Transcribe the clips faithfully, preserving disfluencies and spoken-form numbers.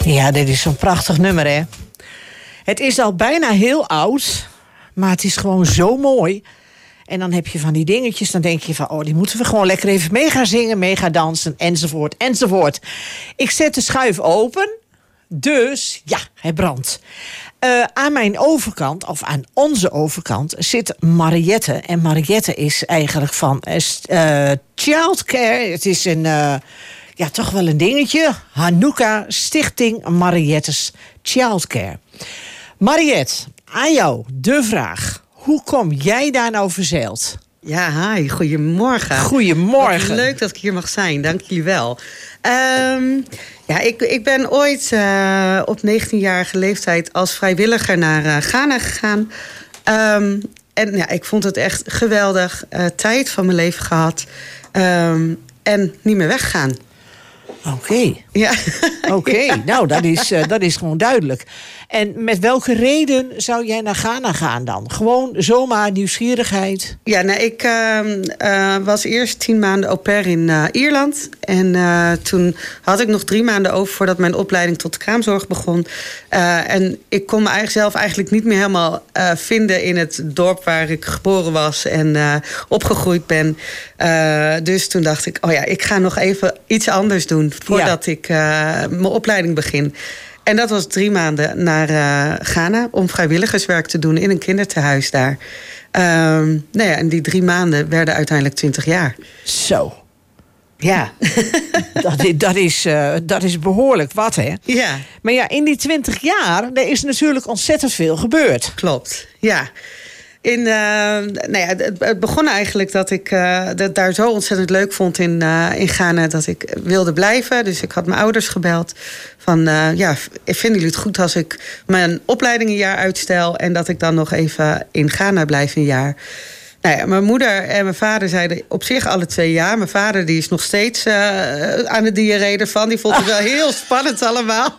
Ja, dit is zo'n prachtig nummer, hè? Het is al bijna heel oud, maar het is gewoon zo mooi. En dan heb je van die dingetjes, dan denk je van... oh, die moeten we gewoon lekker even mee gaan zingen, mee gaan dansen, enzovoort, enzovoort. Ik zet de schuif open, dus ja, het brandt. Uh, aan mijn overkant, of aan onze overkant, zit Mariette. En Mariette is eigenlijk van uh, Childcare. Het is een... Uh, Ja, toch wel een dingetje. Hanukkah Stichting Mariette's Childcare. Mariette, aan jou de vraag. Hoe kom jij daar nou verzeild? Ja, hi, goedemorgen. Goedemorgen. Wat leuk dat ik hier mag zijn, dank jullie wel. Um, ja, ik, ik ben ooit uh, op negentienjarige leeftijd als vrijwilliger naar uh, Ghana gegaan. Um, en ja, ik vond het echt geweldig. Uh, tijd van mijn leven gehad. Um, en niet meer weggaan. Oké. Okay. Ja. Oké, okay. Ja. Nou, dat is, uh, dat is gewoon duidelijk. En met welke reden zou jij naar Ghana gaan dan? Gewoon zomaar nieuwsgierigheid? Ja, nou, ik uh, uh, was eerst tien maanden au pair in uh, Ierland. En uh, toen had ik nog drie maanden over voordat mijn opleiding tot de kraamzorg begon. Uh, en ik kon me eigenlijk zelf eigenlijk niet meer helemaal uh, vinden in het dorp waar ik geboren was en uh, opgegroeid ben. Uh, dus toen dacht ik, oh ja, ik ga nog even iets anders doen voordat ja. ik uh, mijn opleiding begin. En dat was drie maanden naar uh, Ghana om vrijwilligerswerk te doen in een kindertehuis daar. Um, nou ja, en die drie maanden werden uiteindelijk twintig jaar. Zo. Ja. dat, is, dat, is, uh, dat is behoorlijk wat, hè? Ja. Maar ja, in die twintig jaar, er is natuurlijk ontzettend veel gebeurd. Klopt, ja. In, uh, nou ja, het, het begon eigenlijk dat ik uh, dat daar zo ontzettend leuk vond in, uh, in Ghana dat ik wilde blijven. Dus ik had mijn ouders gebeld van, uh, ja, vinden jullie het goed als ik mijn opleiding een jaar uitstel en dat ik dan nog even in Ghana blijf een jaar? Nou ja, mijn moeder en mijn vader zeiden op zich alle twee ja. Mijn vader die is nog steeds uh, aan de diarree ervan. Die vond het wel heel spannend allemaal.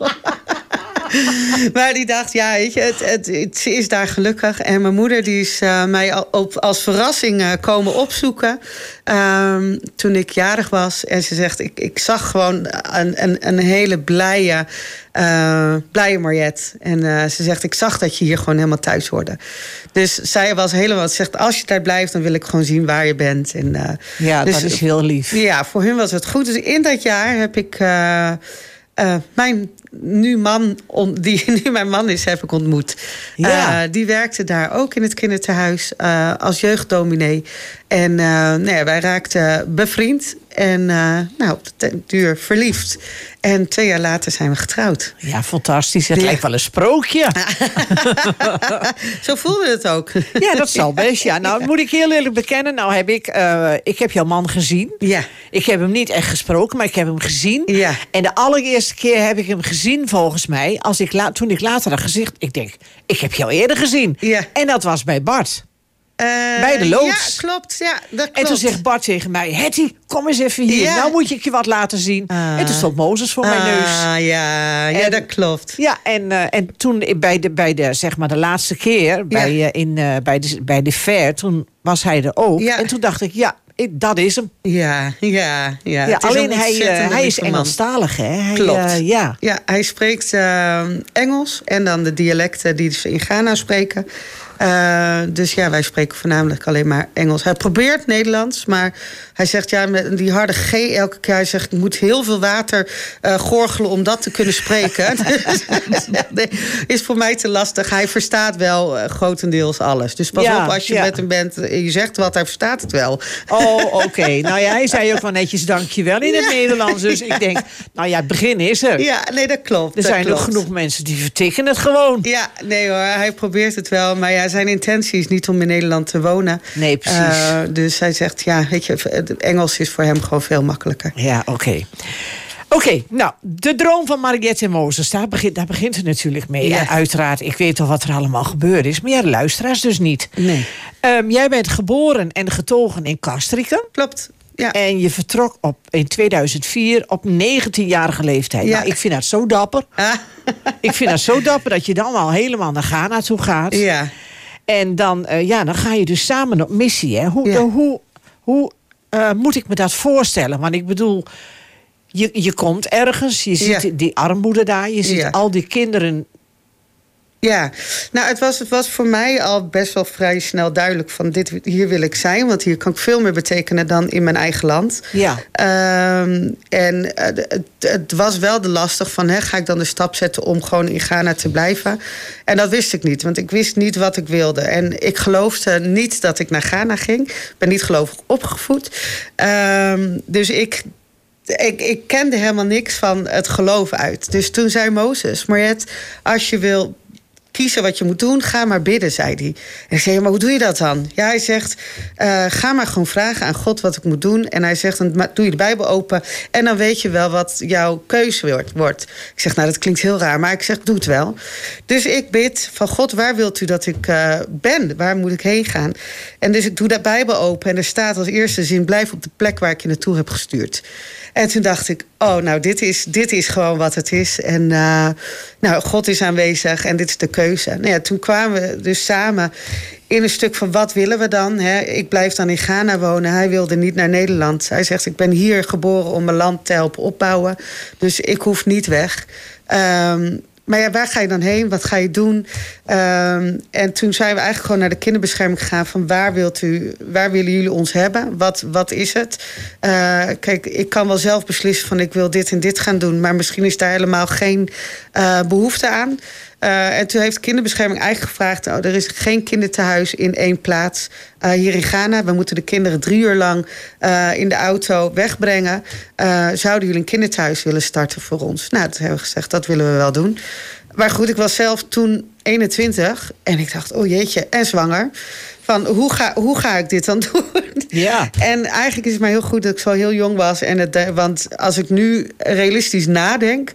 Maar die dacht, ja, weet je, het, het, het, ze is daar gelukkig. En mijn moeder die is uh, mij al, op, als verrassing uh, komen opzoeken um, toen ik jarig was. En ze zegt, ik, ik zag gewoon een, een, een hele blije, uh, blije Mariette. En uh, ze zegt, ik zag dat je hier gewoon helemaal thuis hoorde. Dus zij was helemaal, ze zegt, als je daar blijft, dan wil ik gewoon zien waar je bent. En, uh, ja, dus, dat is heel lief. Ja, voor hun was het goed. Dus in dat jaar heb ik uh, uh, mijn nu man, die nu mijn man is, heb ik ontmoet. Ja. Uh, die werkte daar ook in het kindertehuis uh, als jeugddominee. En uh, nou ja, wij raakten bevriend en uh, nou, op de duur verliefd. En twee jaar later zijn we getrouwd. Ja, fantastisch. Het ja. lijkt wel een sprookje. Zo voelde het ook. Ja, dat zal best. Ja. Nou, moet ik heel eerlijk bekennen. Nou heb ik, uh, ik heb jouw man gezien. Ja. Ik heb hem niet echt gesproken, maar ik heb hem gezien. Ja. En de allereerste keer heb ik hem gezien, volgens mij, als ik la- toen ik later had gezegd, ik denk, ik heb jou eerder gezien. Ja. En dat was bij Bart. Uh, bij de loods. Ja, klopt. Ja, dat klopt. En toen zegt Bart tegen mij, Hetty, kom eens even hier. Ja. Nou moet ik je wat laten zien. Uh, en toen stond Mozes voor uh, mijn neus. Ah, ja, ja, dat klopt. Ja, en, uh, en toen bij de, bij de, zeg maar de laatste keer, ja. bij, uh, in, uh, bij, de, bij de fair, toen was hij er ook. Ja. En toen dacht ik, ja, dat is hem. Ja, ja, ja. ja alleen hij, uh, hij is Engelstalig, hè? Hij, Klopt. Uh, ja. ja, hij spreekt uh, Engels en dan de dialecten die ze in Ghana spreken. Uh, dus ja, wij spreken voornamelijk alleen maar Engels. Hij probeert Nederlands, maar hij zegt ja, met die harde G elke keer. Hij zegt, ik moet heel veel water uh, gorgelen om dat te kunnen spreken. Dus is voor mij te lastig. Hij verstaat wel uh, grotendeels alles. Dus pas ja, op als je ja. met hem bent, je zegt wat, hij verstaat het wel. Oh, oké. Okay. Nou ja, hij zei ook wel netjes dankjewel in het ja. Nederlands. Dus ik denk, nou ja, het begin is er. Ja, nee, dat klopt. Er dat zijn klopt. nog genoeg mensen die vertikken het gewoon. Ja, nee hoor, hij probeert het wel. Maar ja, zijn intentie is niet om in Nederland te wonen. Nee, precies. Uh, dus hij zegt, ja, weet je, het Engels is voor hem gewoon veel makkelijker. Ja, oké. Okay. Oké, okay, nou, de droom van Mariette en Mozes, daar begint, daar begint het natuurlijk mee. Ja. En uiteraard, ik weet al wat er allemaal gebeurd is. Maar ja, de luisteraars dus niet. Nee. Um, jij bent geboren en getogen in Castricum. Klopt. Ja. En je vertrok op, in tweeduizend vier op negentienjarige leeftijd. Ja. Nou, ik vind dat zo dapper. Ah. Ik vind dat zo dapper dat je dan al helemaal naar Ghana toe gaat. Ja. En dan, uh, ja, dan ga je dus samen op missie. Hè? Hoe, ja. uh, hoe, hoe uh, moet ik me dat voorstellen? Want ik bedoel, je, je komt ergens, je ziet Ja. die armoede daar, je ziet Ja. al die kinderen. Ja, nou, het was, het was voor mij al best wel vrij snel duidelijk van dit, hier wil ik zijn. Want hier kan ik veel meer betekenen dan in mijn eigen land. Ja. Um, en uh, het, het was wel de lastig van, hè, ga ik dan de stap zetten om gewoon in Ghana te blijven? En dat wist ik niet, want ik wist niet wat ik wilde. En ik geloofde niet dat ik naar Ghana ging. Ik ben niet gelovig opgevoed. Um, dus ik... Ik, ik kende helemaal niks van het geloof uit. Dus toen zei Mozes, Mariette, als je wil kiezen wat je moet doen, ga maar bidden, zei hij. En ik zei, ja, maar hoe doe je dat dan? Ja, hij zegt, uh, ga maar gewoon vragen aan God wat ik moet doen. En hij zegt, dan doe je de Bijbel open en dan weet je wel wat jouw keuze wordt. Ik zeg, nou, dat klinkt heel raar, maar ik zeg, doe het wel. Dus ik bid van God, waar wilt u dat ik uh, ben? Waar moet ik heen gaan? En dus ik doe de Bijbel open en er staat als eerste zin, blijf op de plek waar ik je naartoe heb gestuurd. En toen dacht ik, oh, nou, dit is, dit is gewoon wat het is. En uh, nou, God is aanwezig en dit is de keuze. Nou ja, toen kwamen we dus samen in een stuk van wat willen we dan? Hè? Ik blijf dan in Ghana wonen. Hij wilde niet naar Nederland. Hij zegt, ik ben hier geboren om mijn land te helpen opbouwen. Dus ik hoef niet weg. Um, Maar ja, waar ga je dan heen? Wat ga je doen? Um, en toen zijn we eigenlijk gewoon naar de kinderbescherming gegaan. Van waar, wilt u, waar willen jullie ons hebben? Wat, wat is het? Uh, kijk, ik kan wel zelf beslissen van ik wil dit en dit gaan doen. Maar misschien is daar helemaal geen uh, behoefte aan. Uh, en toen heeft de kinderbescherming eigenlijk gevraagd, oh, er is geen kindertehuis in één plaats uh, hier in Ghana. We moeten de kinderen drie uur lang uh, in de auto wegbrengen. Uh, zouden jullie een kindertehuis willen starten voor ons? Nou, dat hebben we gezegd, dat willen we wel doen. Maar goed, ik was zelf toen eenentwintig en ik dacht, oh jeetje, en zwanger. Van hoe ga, hoe ga ik dit dan doen? Ja. En eigenlijk is het maar heel goed dat ik zo heel jong was. En het, want als ik nu realistisch nadenk,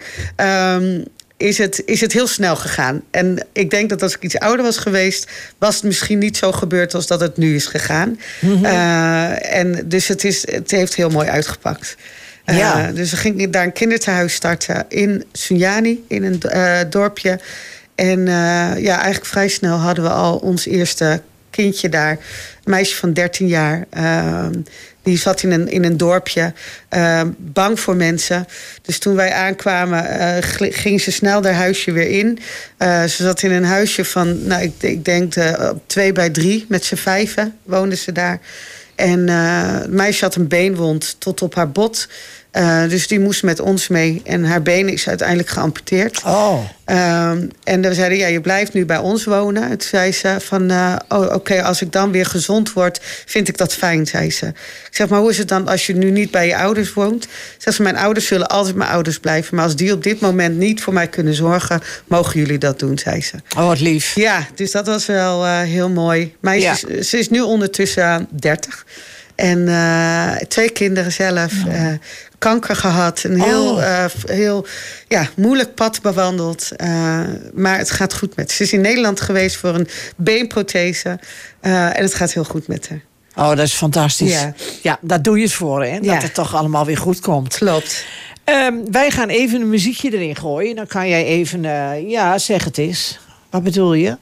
Um, Is het, is het heel snel gegaan. En ik denk dat als ik iets ouder was geweest, was het misschien niet zo gebeurd als dat het nu is gegaan. Mm-hmm. Uh, en dus het, is, het heeft heel mooi uitgepakt. Uh, ja. Dus we gingen daar een kindertehuis starten in Sunyani, in een uh, dorpje. En uh, ja, eigenlijk vrij snel hadden we al ons eerste kindje daar. Een meisje van dertien jaar. Uh, Die zat in een, in een dorpje, uh, bang voor mensen. Dus toen wij aankwamen, uh, ging ze snel haar huisje weer in. Uh, ze zat in een huisje van, nou, ik, ik denk uh, twee bij drie. Met z'n vijven woonden ze daar. En uh, het meisje had een beenwond tot op haar bot. Uh, dus die moest met ons mee. En haar been is uiteindelijk geamputeerd. Oh. Um, en we zeiden, ja, je blijft nu bij ons wonen. Toen zei ze van, uh, oh, oké, okay, als ik dan weer gezond word, vind ik dat fijn, zei ze. Ik zeg, maar hoe is het dan als je nu niet bij je ouders woont? Zegt ze, mijn ouders zullen altijd mijn ouders blijven. Maar als die op dit moment niet voor mij kunnen zorgen, mogen jullie dat doen, zei ze. Oh, wat lief. Ja, dus dat was wel uh, heel mooi. Meisje, ja. Ze is nu ondertussen dertig. En uh, twee kinderen zelf. Ja. Uh, kanker gehad. Een heel, oh. uh, heel ja, moeilijk pad bewandeld. Uh, maar het gaat goed met haar. Ze is in Nederland geweest voor een beenprothese. Uh, en het gaat heel goed met haar. Oh, dat is fantastisch. Ja, ja, daar doe je het voor, hè? Dat ja. het toch allemaal weer goed komt. Klopt. Um, wij gaan even een muziekje erin gooien. Dan kan jij even... Uh, ja, zeg het eens. Wat bedoel je?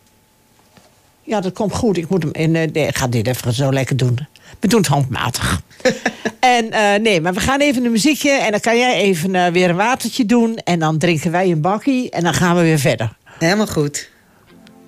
Ja, dat komt goed. Ik moet hem in. Uh, nee, ik ga dit even zo lekker doen. We doen het handmatig. en uh, nee, maar we gaan even een muziekje. En dan kan jij even uh, weer een watertje doen. En dan drinken wij een bakkie. En dan gaan we weer verder. Helemaal goed.